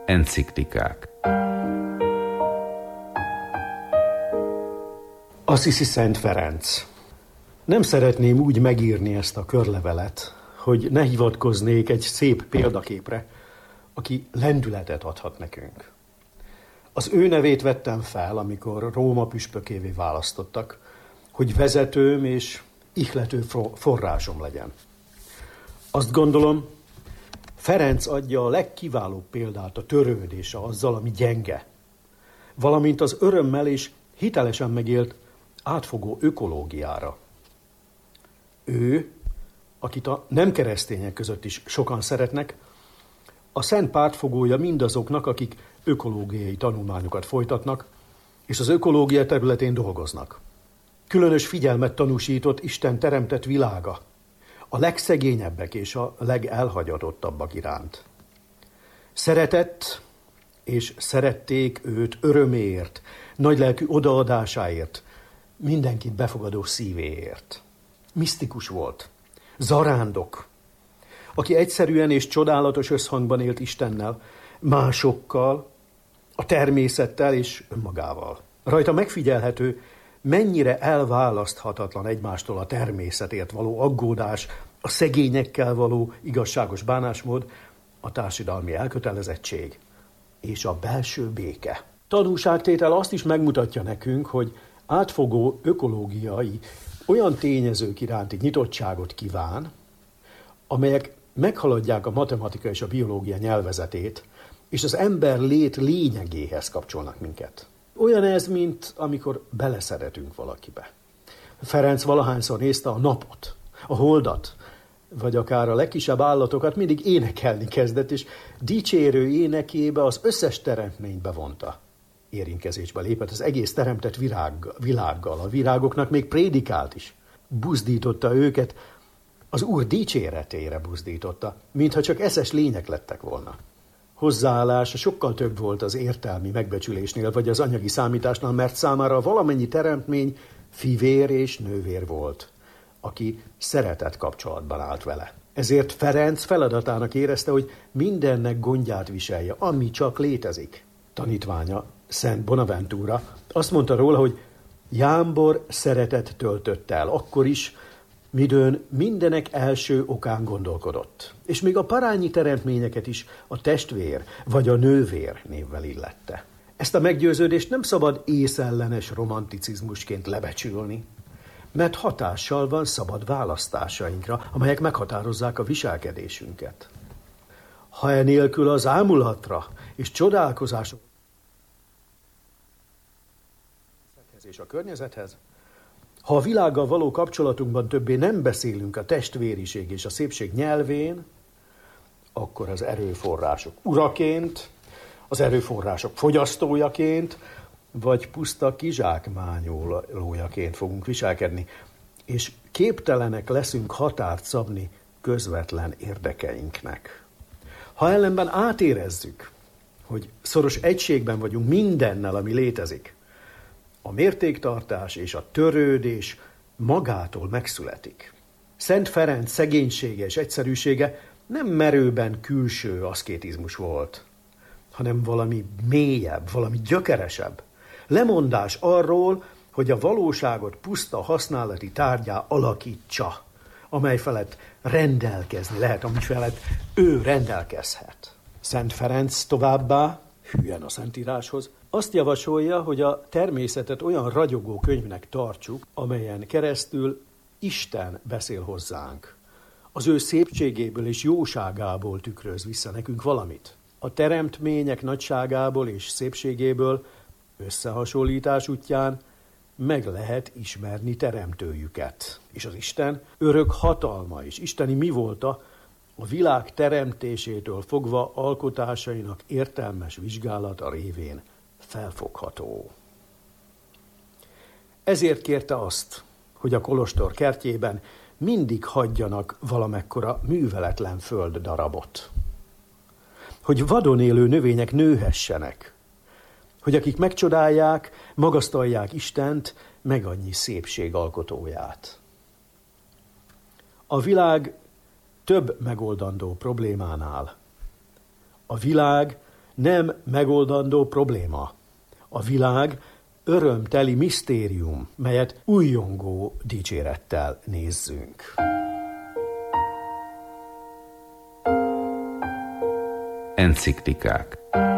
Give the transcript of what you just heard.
Enciklikák. Assisi Szent Ferenc. Nem szeretném úgy megírni ezt a körlevelet, hogy ne hivatkoznék egy szép példaképre, aki lendületet adhat nekünk. Az ő nevét vettem fel, amikor Róma püspökévé választottak, hogy vezetőm és ihlető forrásom legyen. Azt gondolom, Ferenc adja a legkiválóbb példát a törődése azzal, ami gyenge, valamint az örömmel és hitelesen megélt átfogó ökológiára. Ő, akit a nem keresztények között is sokan szeretnek, a szent pártfogója mindazoknak, akik ökológiai tanulmányokat folytatnak, és az ökológia területén dolgoznak. Különös figyelmet tanúsított Isten teremtett világa, a legszegényebbek és a legelhagyatottabbak iránt. Szeretett és szerették őt öröméért, nagylelkű odaadásáért, mindenkit befogadó szívéért. Misztikus volt, zarándok, aki egyszerűen és csodálatos összhangban élt Istennel, másokkal, a természettel és önmagával. Rajta megfigyelhető, mennyire elválaszthatatlan egymástól a természetért való aggódás, a szegényekkel való igazságos bánásmód, a társadalmi elkötelezettség és a belső béke. Tanúságtétel azt is megmutatja nekünk, hogy átfogó ökológiai olyan tényezők iránti nyitottságot kíván, amelyek meghaladják a matematika és a biológia nyelvezetét, és az ember lét lényegéhez kapcsolnak minket. Olyan ez, mint amikor beleszeretünk valakibe. Ferenc valahányszor nézte a napot, a holdat, vagy akár a legkisebb állatokat, mindig énekelni kezdett, és dicsérő énekébe az összes teremtményt bevonta. Érintkezésbe lépett az egész teremtett világgal, a virágoknak még prédikált is. Buzdította őket, az Úr dicséretére buzdította, mintha csak eszes lények lettek volna. Hozzáállása sokkal több volt az értelmi megbecsülésnél, vagy az anyagi számításnál, mert számára valamennyi teremtmény fivér és nővér volt, aki szeretett kapcsolatban állt vele. Ezért Ferenc feladatának érezte, hogy mindennek gondját viselje, ami csak létezik. Tanítványa, Szent Bonaventura azt mondta róla, hogy jámbor szeretet töltött el, akkor is, midőn mindenek első okán gondolkodott, és még a parányi teremtményeket is a testvér vagy a nővér névvel illette. Ezt a meggyőződést nem szabad észellenes romanticizmusként lebecsülni, mert hatással van szabad választásainkra, amelyek meghatározzák a viselkedésünket. Ha enélkül az ámulatra és csodálkozások és a környezethez, ha a világgal való kapcsolatunkban többé nem beszélünk a testvériség és a szépség nyelvén, akkor az erőforrások uraként, az erőforrások fogyasztójaként, vagy puszta kizsákmányolójaként fogunk viselkedni, és képtelenek leszünk határt szabni közvetlen érdekeinknek. Ha ellenben átérezzük, hogy szoros egységben vagyunk mindennel, ami létezik, a mértéktartás és a törődés magától megszületik. Szent Ferenc szegénysége és egyszerűsége nem merőben külső aszkétizmus volt, hanem valami mélyebb, valami gyökeresebb. Lemondás arról, hogy a valóságot puszta használati tárgyá alakítsa, amely felett rendelkezni lehet, ami felett ő rendelkezhet. Szent Ferenc továbbá, hülyen a Szentíráshoz, azt javasolja, hogy a természetet olyan ragyogó könyvnek tartsuk, amelyen keresztül Isten beszél hozzánk. Az ő szépségéből és jóságából tükröz vissza nekünk valamit. A teremtmények nagyságából és szépségéből összehasonlítás útján meg lehet ismerni teremtőjüket. És az Isten örök hatalma és isteni mi volta a világ teremtésétől fogva alkotásainak értelmes vizsgálata révén felfogható. Ezért kérte azt, hogy a kolostor kertjében mindig hagyjanak valamekkora műveletlen földdarabot. Hogy vadon élő növények nőhessenek, hogy akik megcsodálják, magasztalják Istent, meg annyi szépség alkotóját. A világ több megoldandó problémánál. A világ nem megoldandó probléma. A világ örömteli misztérium, melyet újjongó dicsérettel nézzünk. Enciklikák.